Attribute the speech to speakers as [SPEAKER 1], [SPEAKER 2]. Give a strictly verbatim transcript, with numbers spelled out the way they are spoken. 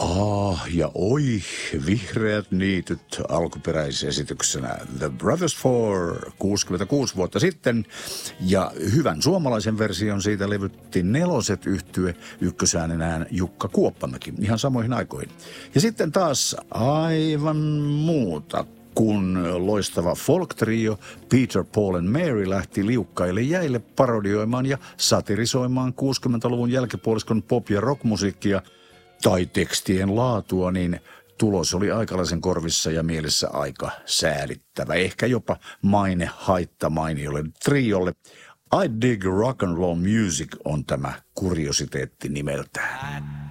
[SPEAKER 1] Ah, ja oi, vihreät niityt alkuperäisesityksenä The Brothers Four kuusikymmentäkuusi vuotta sitten. Ja hyvän suomalaisen version siitä levytti Neloset yhtye ykkösäänenään Jukka Kuoppamäki ihan samoihin aikoihin. Ja sitten taas aivan muuta, kun loistava folk-trio Peter, Paul and Mary lähti liukkaille jäille parodioimaan ja satirisoimaan kuusikymmentäluvun jälkipuoliskon pop- ja rockmusiikkia tai tekstien laatua, niin tulos oli aikalaisen korvissa ja mielessä aika säälittävä. Ehkä jopa maine haitta mainiolle triolle. I Dig Rock and Roll Music on tämä kuriositeetti nimeltään.